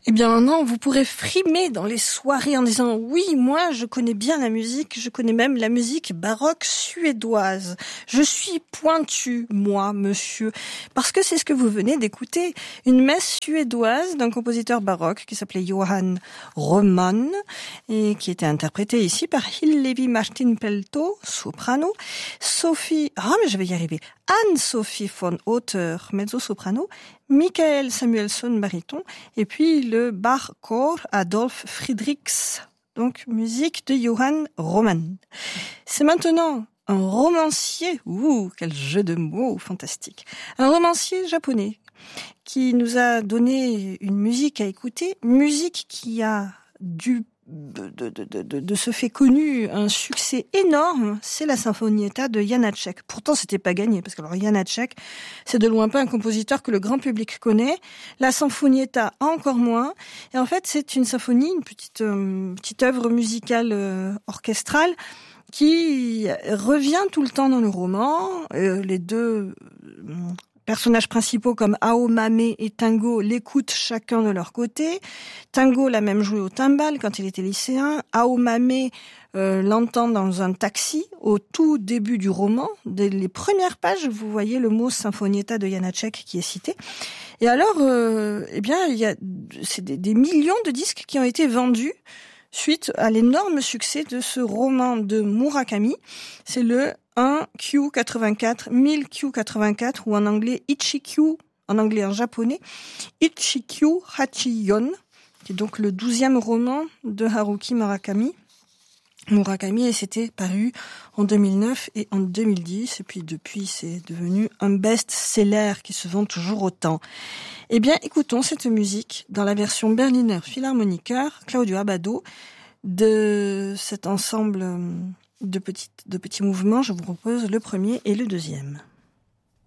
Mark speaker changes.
Speaker 1: Eh bien non, vous pourrez frimer dans les soirées en disant « Oui, moi, je connais bien la musique, je connais même la musique baroque suédoise. Je suis pointu, moi, monsieur. » Parce que c'est ce que vous venez d'écouter, une messe suédoise d'un compositeur baroque qui s'appelait Johan Roman et qui était interprétée ici par Hillevi Martin Pelto, soprano, Anne-Sophie von Otter, mezzo-soprano, Michael Samuelson, baryton, et puis le Bachchor Adolf Friedrichs, donc musique de Johan Roman. C'est maintenant un romancier, quel jeu de mots fantastique, un romancier japonais qui nous a donné une musique à écouter, musique qui a de ce fait connu un succès énorme, c'est la Sinfonietta de Janáček. Pourtant, c'était pas gagné, parce que alors Janáček, c'est de loin pas un compositeur que le grand public connaît. La Sinfonietta, encore moins. Et en fait, c'est une symphonie, une petite œuvre musicale orchestrale qui revient tout le temps dans le roman. Les deux personnages principaux comme Aomame et Tango l'écoutent chacun de leur côté. Tango l'a même joué au timbal quand il était lycéen. Aomame l'entend dans un taxi au tout début du roman. Dès les premières pages, vous voyez le mot Sinfonietta de Janáček qui est cité. Et alors, il y a des millions de disques qui ont été vendus suite à l'énorme succès de ce roman de Murakami. C'est le 1Q84, 1000Q84, ou en anglais Ichikyu, en japonais, Ichikyu Hachiyon, qui est donc le 12e roman de Haruki Murakami, et c'était paru en 2009 et en 2010, et puis depuis c'est devenu un best-seller qui se vend toujours autant. Eh bien, écoutons cette musique dans la version Berliner Philharmoniker, Claudio Abbado, de cet ensemble de petits mouvements. Je vous propose le premier et le deuxième.